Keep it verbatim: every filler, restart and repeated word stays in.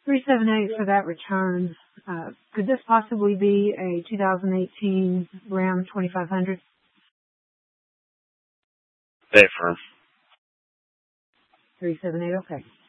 three seven eight for that return. Uh, could this possibly be a two thousand eighteen Ram twenty-five hundred? Stay firm. three seven eight, okay.